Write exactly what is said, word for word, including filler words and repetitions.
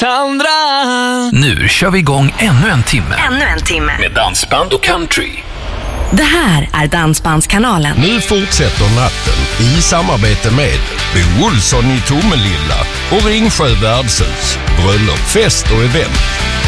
andra. Nu kör vi igång ännu en timme. Ännu en timme. Med dansband och country. Det här är Dansbandskanalen. Nu fortsätter natten i samarbete med Bo Olsson i Tomelilla och Ringsjö värdshus. Bröllop, fest och event.